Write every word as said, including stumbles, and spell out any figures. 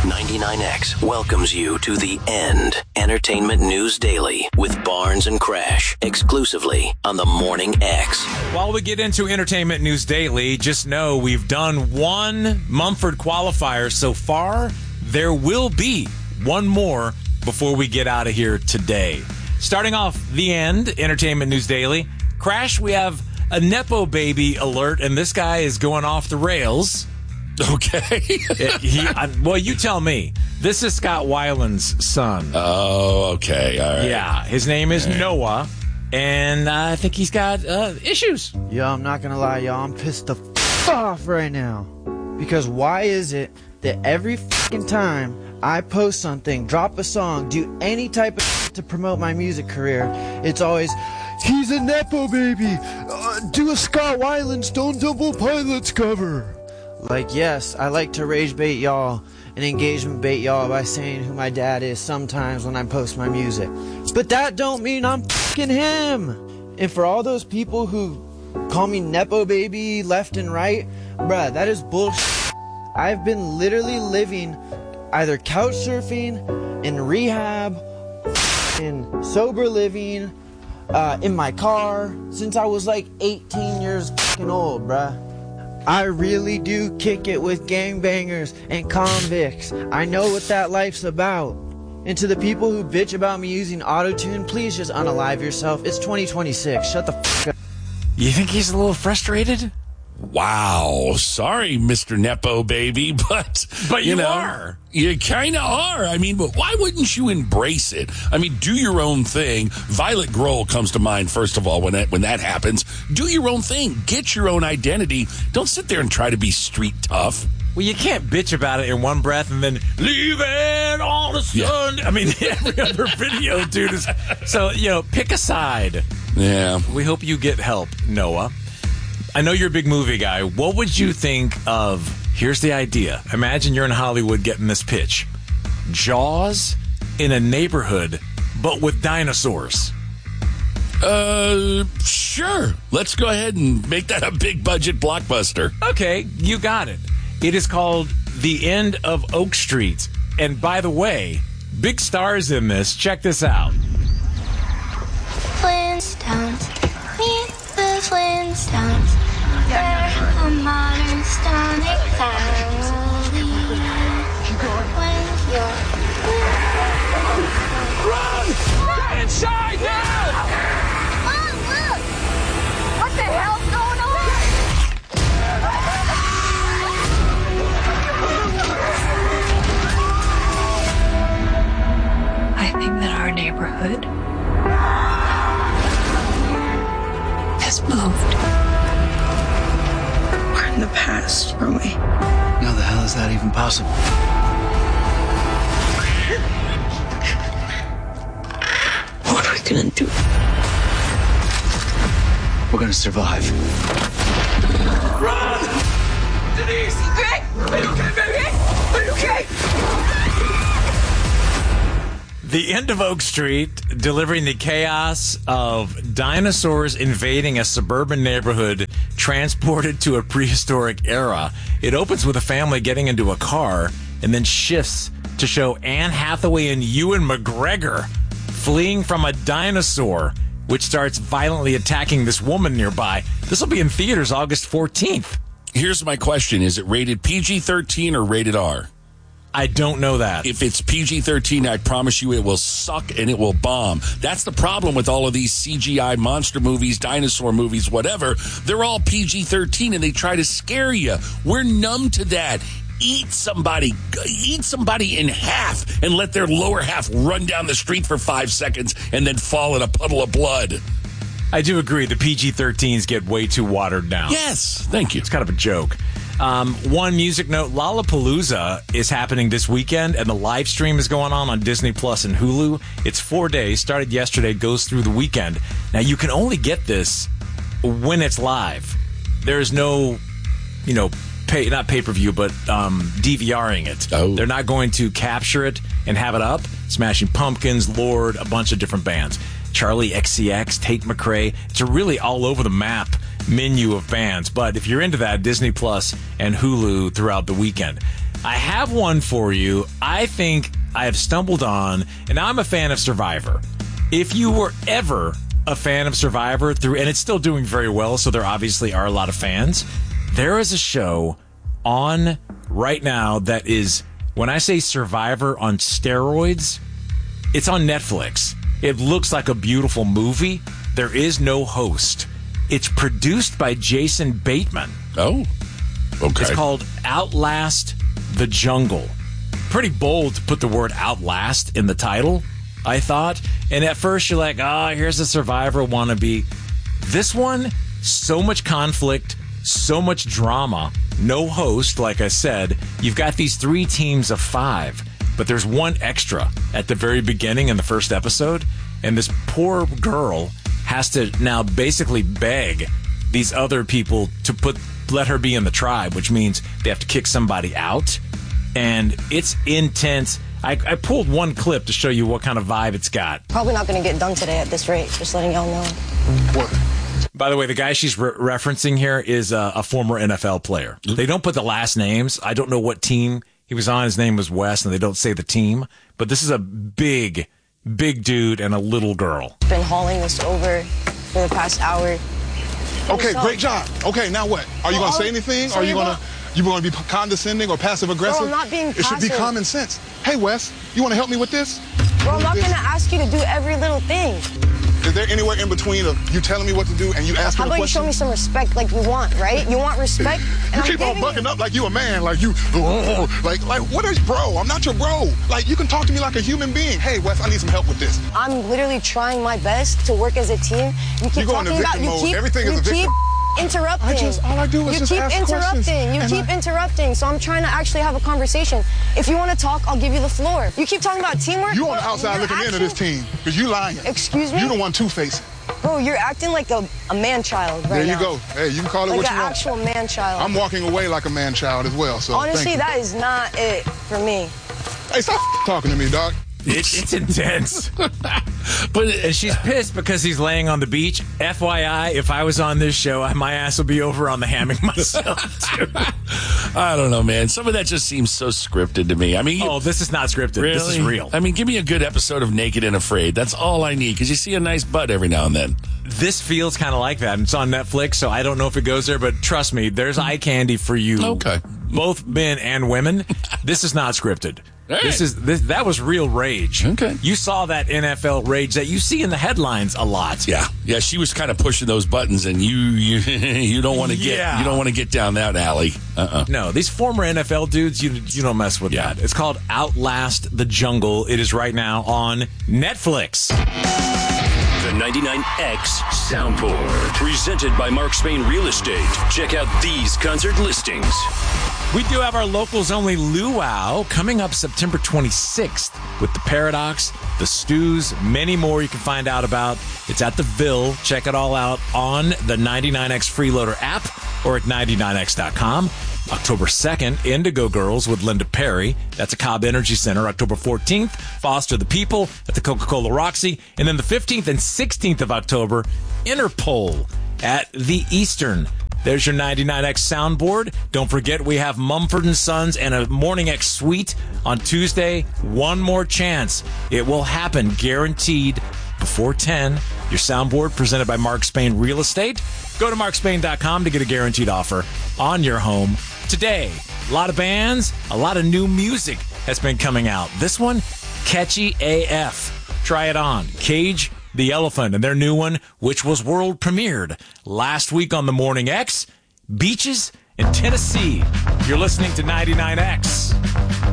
ninety-nine X welcomes you to the End Entertainment News Daily with Barnes and Crash, exclusively on the Morning X. While we get into Entertainment News Daily, just know we've done one Mumford qualifier so far. There will be one more before we get out of here today. Starting off the End Entertainment News Daily, Crash, we have a Nepo baby alert, and this guy is going off the rails. Okay. he, I, well, you tell me. This is Scott Weiland's son. Oh, okay. All right. Yeah, his name is right. Noah, and uh, I think he's got uh, issues. Yo, I'm not going to lie, y'all. I'm pissed the f- off right now. Because why is it that every fucking time I post something, drop a song, do any type of shit to promote my music career, it's always, he's a Nepo baby. Uh, do a Scott Weiland Stone Temple Pilots cover. Like, yes, I like to rage bait y'all and engagement bait y'all by saying who my dad is sometimes when I post my music. But that don't mean I'm fucking him. And for all those people who call me Nepo baby left and right, bruh, that is bullshit. I've been literally living either couch surfing, in rehab, in sober living, uh, in my car, since I was like eighteen years fucking old, bruh. I really do kick it with gangbangers and convicts. I know what that life's about. And to the people who bitch about me using autotune, please just unalive yourself. It's twenty twenty-six. Shut the fuck up. You think he's a little frustrated? Wow. Sorry, Mister Nepo baby, but... But you, you know, are. You kind of are. I mean, but why wouldn't you embrace it? I mean, do your own thing. Violet Grohl comes to mind, first of all, when that, when that happens. Do your own thing. Get your own identity. Don't sit there and try to be street tough. Well, you can't bitch about it in one breath and then leave it on the sun. Yeah. I mean, every other video, dude, is... So, you know, pick a side. Yeah. We hope you get help, Noah. I know you're a big movie guy. What would you think of, here's the idea. Imagine you're in Hollywood getting this pitch. Jaws in a neighborhood, but with dinosaurs. Uh, sure. Let's go ahead and make that a big budget blockbuster. Okay, you got it. It is called The End of Oak Street. And by the way, big stars in this. Check this out. Flintstones. Meet the Flintstones. They're a modern sonic family. When you're... Run! Get inside now! Mom, look! What the hell's going on? I think that our neighborhood has moved. We're in the past, are we? How the hell is that even possible? What are we gonna do? We're gonna survive. Run! Denise! Hey! Are you okay, baby? Are you okay? The End of Oak Street, delivering the chaos of dinosaurs invading a suburban neighborhood transported to a prehistoric era. It opens with a family getting into a car and then shifts to show Anne Hathaway and Ewan McGregor fleeing from a dinosaur, which starts violently attacking this woman nearby. This will be in theaters August fourteenth. Here's my question. Is it rated P G thirteen or rated R? I don't know that. If it's P G thirteen, I promise you it will suck and it will bomb. That's the problem with all of these C G I monster movies, dinosaur movies, whatever. They're all P G thirteen and they try to scare you. We're numb to that. Eat somebody. Eat somebody in half and let their lower half run down the street for five seconds and then fall in a puddle of blood. I do agree. The P G thirteens get way too watered down. Yes. Thank you. It's kind of a joke. Um, one music note, Lollapalooza is happening this weekend, and the live stream is going on on Disney Plus and Hulu. It's four days, started yesterday, goes through the weekend. Now, you can only get this when it's live. There is no, you know, pay, not pay-per-view, but um, DVRing it. Oh. They're not going to capture it and have it up. Smashing Pumpkins, Lorde, a bunch of different bands. Charlie X C X, Tate McRae. It's a really all over the map menu of bands. But if you're into that, Disney Plus and Hulu throughout the weekend. I have one for you. I think I have stumbled on, and I'm a fan of Survivor. If you were ever a fan of Survivor, through, and it's still doing very well, so there obviously are a lot of fans, there is a show on right now that is, when I say Survivor on steroids, it's on Netflix. It looks like a beautiful movie. There is no host. It's produced by Jason Bateman. Oh, okay. It's called Outlast the Jungle. Pretty bold to put the word Outlast in the title, I thought. And at first you're like, ah, oh, here's a Survivor wannabe. This one, so much conflict, so much drama, no host, like I said. You've got these three teams of five, but there's one extra at the very beginning in the first episode, and this poor girl has to now basically beg these other people to put let her be in the tribe, which means they have to kick somebody out. And it's intense. I, I pulled one clip to show you what kind of vibe it's got. Probably not going to get done today at this rate, just letting y'all know. What? By the way, the guy she's re- referencing here is a, a former N F L player. Mm-hmm. They don't put the last names. I don't know what team he was on. His name was Wes, and they don't say the team. But this is a big, big dude and a little girl. Been hauling this over for the past hour. Okay, great job. Okay, now what? Are you well, going to say anything? so Are you you're going to you going to be condescending or passive aggressive? Bro, I'm not being It should be passive. common sense. Hey, Wes, you want to help me with this? Bro, I'm not This? going to ask you to do every little thing. Is there anywhere in between of you telling me what to do and you asking How a about you question? show me some respect like you want, right? You want respect? And You I'm keep on giving bucking you. up like you a man, like you, oh, like, like, what is bro? I'm not your bro. Like, you can talk to me like a human being. Hey, Wes, I need some help with this. I'm literally trying my best to work as a team. You keep You go into talking about victim you mode. keep Everything is you a victim. keep interrupting. I just- all I do is you just keep ask questions, interrupting. You and keep I- interrupting. So I'm trying to actually have a conversation. If you want to talk, I'll give you the floor. You keep talking about teamwork. You on the bro, outside you're looking in at acting- this team because you lying. Excuse me? You the one two-facing. Bro, you're acting like a, a man-child right There you now. go. Hey, you can call it Like what an you want. actual man-child. I'm walking away like a man-child as well. So Honestly, thank that is not it for me. you. Hey, stop talking to me, dog. It's, it's intense. But And she's pissed because he's laying on the beach. F Y I, if I was on this show, my ass would be over on the hammock myself, too. I don't know, man. Some of that just seems so scripted to me. I mean, you- Oh, this is not scripted. really? This is real. I mean, give me a good episode of Naked and Afraid. That's all I need, because you see a nice butt every now and then. This feels kind of like that. It's on Netflix, so I don't know if it goes there, but trust me, there's eye candy for you. Okay. Both men and women. This is not scripted. All right. This is this, that was real rage. Okay. You saw that N F L rage that you see in the headlines a lot. Yeah, yeah. She was kind of pushing those buttons, and you you you don't want to get Yeah. you don't want to get down that alley. Uh-uh. No, these former N F L dudes, you you don't mess with Yeah. that. It's called Outlast the Jungle. It is right now on Netflix. The ninety-nine X Soundboard. Presented by Mark Spain Real Estate. Check out these concert listings. We do have our locals only luau coming up September twenty-sixth with the Paradox, the Stews, many more you can find out about. It's at the Ville. Check it all out on the ninety-nine X Freeloader app or at ninety-nine X dot com. October second, Indigo Girls with Linda Perry. That's a Cobb Energy Center. October fourteenth, Foster the People at the Coca-Cola Roxy. And then the fifteenth and sixteenth of October, Interpol at the Eastern. There's your ninety-nine X soundboard. Don't forget, we have Mumford and Sons and a Morning X suite on Tuesday. One more chance. It will happen, guaranteed, before ten. Your soundboard presented by Mark Spain Real Estate. Go to mark spain dot com to get a guaranteed offer on your home. Today, a lot of bands, a lot of new music has been coming out. This one, catchy A F. Try it on. Cage the Elephant and their new one, which was world premiered last week on the Morning X, Beaches in Tennessee. You're listening to ninety-nine X.